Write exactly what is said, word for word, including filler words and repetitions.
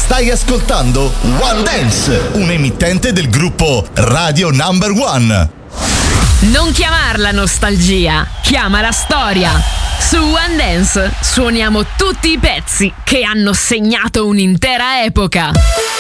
Stai ascoltando One Dance, un emittente del gruppo Radio Number One. Non chiamarla nostalgia, chiamala storia. Su One Dance suoniamo tutti i pezzi che hanno segnato un'intera epoca.